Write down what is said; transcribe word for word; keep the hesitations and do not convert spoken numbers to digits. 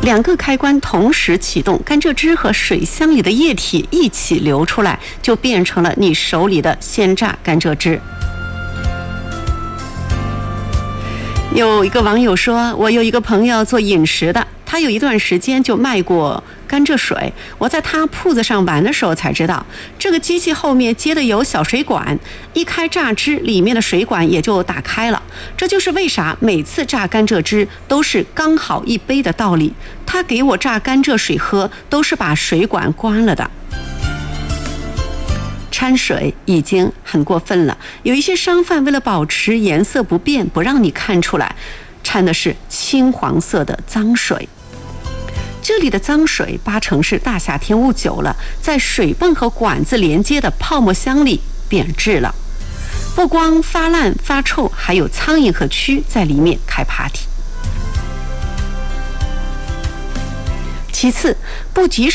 两个开关同时启动，甘蔗汁和水箱里的液体一起流出来，就变成了你手里的鲜榨甘蔗汁。有一个网友说，我有一个朋友做饮食的，他有一段时间就卖过甘蔗水，我在他铺子上玩的时候才知道，这个机器后面接的有小水管，一开榨汁，里面的水管也就打开了。这就是为啥每次榨甘蔗汁都是刚好一杯的道理。他给我榨甘蔗水喝，都是把水管关了的。掺水已经很过分了，有一些商贩为了保持颜色不变，不让你看出来，掺的是青黄色的脏水。这里的脏水八成是大夏天捂久了，在水泵和管子连接的泡沫箱里变质了，不光发烂发臭，还有苍蝇和蛆在里面开 party。其次，不及时